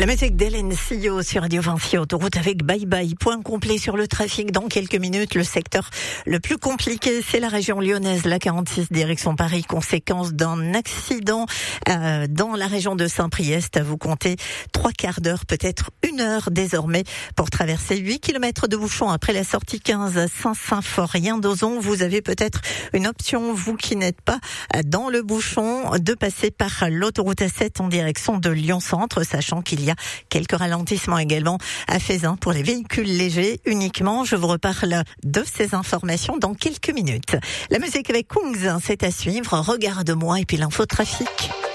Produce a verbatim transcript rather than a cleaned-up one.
La musique d'Hélène Sillot sur Radio Vinci Autoroute avec Bye Bye. Point complet sur le trafic dans quelques minutes. Le secteur le plus compliqué, c'est la région lyonnaise, la quarante-six direction Paris, conséquence d'un accident euh, dans la région de Saint-Priest. Vous comptez trois quarts d'heure, peut-être une heure désormais pour traverser huit kilomètres de bouchons après la sortie quinze à Saint-Symphorien d'Ozon. Vous avez peut-être une option, vous qui n'êtes pas dans le bouchon, de passer par l'autoroute A sept en direction de Lyon-Centre, sachant qu'il Il y a quelques ralentissements également à Feyzin pour les véhicules légers uniquement. Je vous reparle de ces informations dans quelques minutes. La musique avec Kungs, c'est à suivre. Regarde-moi et puis l'infotrafic.